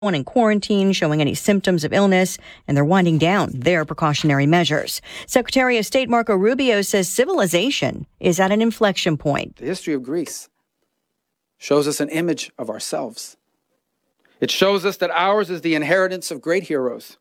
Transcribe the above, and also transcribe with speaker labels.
Speaker 1: One in quarantine showing any symptoms of illness, and they're winding down their precautionary measures. Secretary of State Marco Rubio says civilization is at an inflection point.
Speaker 2: The history of Greece shows us an image of ourselves. It shows us that ours is the inheritance of great heroes